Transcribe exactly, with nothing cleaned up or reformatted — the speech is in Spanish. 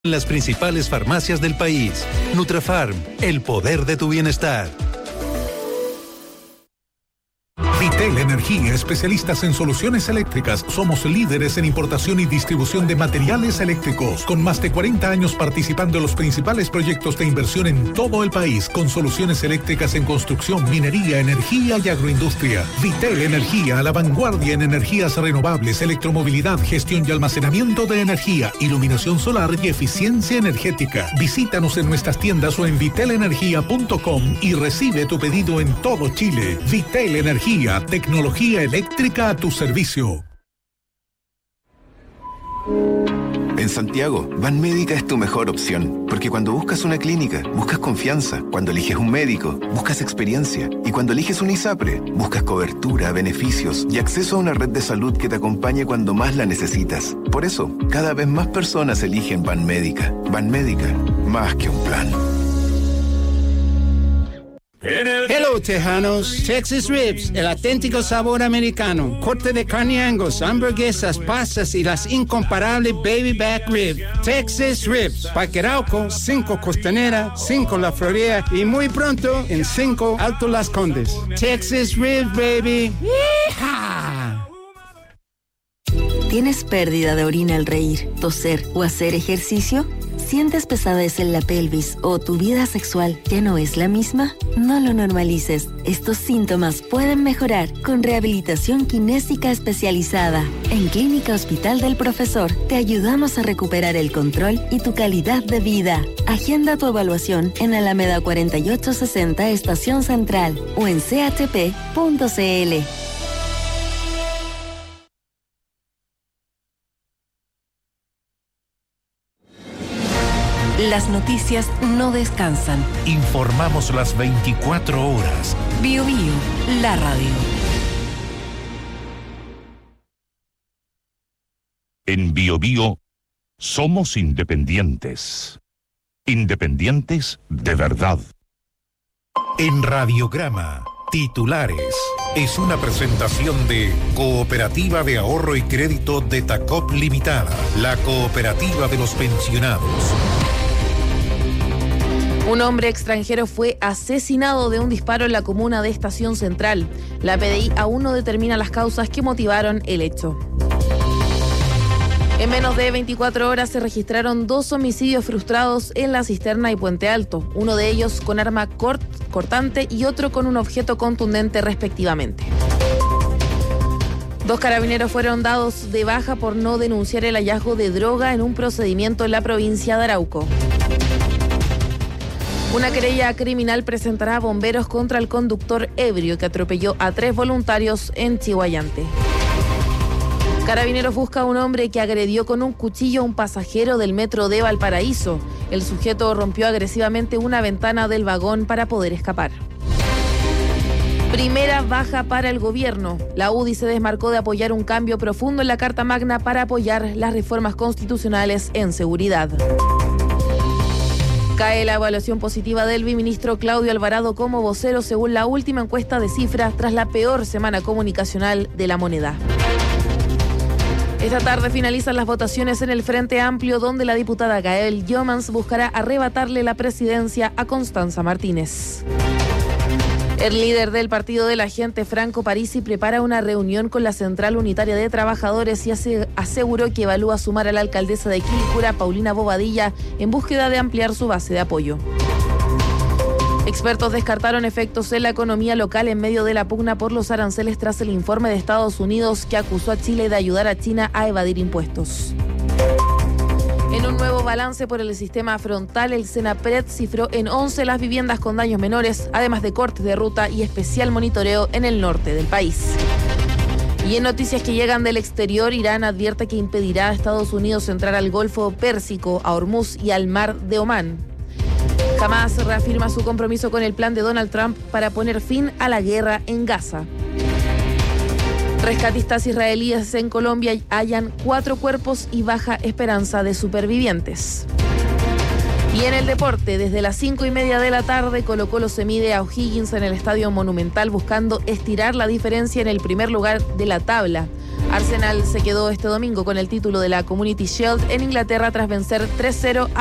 en las principales farmacias del país. Nutrafarm, el poder de tu bienestar. Vitel Energía, especialistas en soluciones eléctricas. Somos líderes en importación y distribución de materiales eléctricos, con más de cuarenta años participando en los principales proyectos de inversión en todo el país, con soluciones eléctricas en construcción, minería, energía y agroindustria. Vitel Energía, a la vanguardia en energías renovables, electromovilidad, gestión y almacenamiento de energía, iluminación solar y eficiencia energética. Visítanos en nuestras tiendas o en vitel energía punto com y recibe tu pedido en todo Chile. Vitel Energía, tecnología eléctrica a tu servicio. En Santiago, Banmédica es tu mejor opción, porque cuando buscas una clínica, buscas confianza. Cuando eliges un médico, buscas experiencia. Y cuando eliges un ISAPRE, buscas cobertura, beneficios y acceso a una red de salud que te acompañe cuando más la necesitas. Por eso, cada vez más personas eligen Banmédica. Banmédica, más que un plan. Hello, Tejanos. Texas Ribs, el auténtico sabor americano. Corte de carne Angus, hamburguesas, pastas y las incomparables Baby Back Ribs. Texas Ribs. Parque Arauco, cinco Costanera, cinco La Florida y muy pronto en cinco Alto Las Condes. Texas Ribs, baby. ¡Yeehaw! ¿Tienes pérdida de orina al reír, toser o hacer ejercicio? ¿Sientes pesadez en la pelvis o tu vida sexual ya no es la misma? No lo normalices. Estos síntomas pueden mejorar con rehabilitación kinésica especializada. En Clínica Hospital del Profesor te ayudamos a recuperar el control y tu calidad de vida. Agenda tu evaluación en Alameda cuarenta y ocho sesenta Estación Central o en c h p punto c l. Las noticias no descansan. Informamos las veinticuatro horas. Bio Bio, la radio. En Bio Bio somos independientes. Independientes de verdad. En Radiograma, titulares. Es una presentación de Cooperativa de Ahorro y Crédito de Tacop Limitada, la cooperativa de los pensionados. Un hombre extranjero fue asesinado de un disparo en la comuna de Estación Central. La P D I aún no determina las causas que motivaron el hecho. En menos de veinticuatro horas se registraron dos homicidios frustrados en La Cisterna y Puente Alto, uno de ellos con arma cort- cortante y otro con un objeto contundente respectivamente. Dos carabineros fueron dados de baja por no denunciar el hallazgo de droga en un procedimiento en la provincia de Arauco. Una querella criminal presentará a bomberos contra el conductor ebrio que atropelló a tres voluntarios en Chihuayante. Carabineros busca a un hombre que agredió con un cuchillo a un pasajero del metro de Valparaíso. El sujeto rompió agresivamente una ventana del vagón para poder escapar. Primera baja para el gobierno. La U D I se desmarcó de apoyar un cambio profundo en la Carta Magna para apoyar las reformas constitucionales en seguridad. Cae la evaluación positiva del biministro Claudio Alvarado como vocero según la última encuesta de Cifra tras la peor semana comunicacional de la moneda. Esta tarde finalizan las votaciones en el Frente Amplio, donde la diputada Gael Jomans buscará arrebatarle la presidencia a Constanza Martínez. El líder del partido de la gente, Franco Parisi, prepara una reunión con la Central Unitaria de Trabajadores y aseguró que evalúa sumar a la alcaldesa de Quilicura, Paulina Bobadilla, en búsqueda de ampliar su base de apoyo. Expertos descartaron efectos en la economía local en medio de la pugna por los aranceles tras el informe de Estados Unidos que acusó a Chile de ayudar a China a evadir impuestos. En un nuevo balance por el sistema frontal, el Senapred cifró en once las viviendas con daños menores, además de cortes de ruta y especial monitoreo en el norte del país. Y en noticias que llegan del exterior, Irán advierte que impedirá a Estados Unidos entrar al Golfo Pérsico, a Hormuz y al Mar de Omán. Hamas reafirma su compromiso con el plan de Donald Trump para poner fin a la guerra en Gaza. Rescatistas israelíes en Colombia hallan cuatro cuerpos y baja esperanza de supervivientes. Y en el deporte, desde las cinco y media de la tarde, Colo-Colo se mide a O'Higgins en el Estadio Monumental buscando estirar la diferencia en el primer lugar de la tabla. Arsenal se quedó este domingo con el título de la Community Shield en Inglaterra tras vencer tres cero a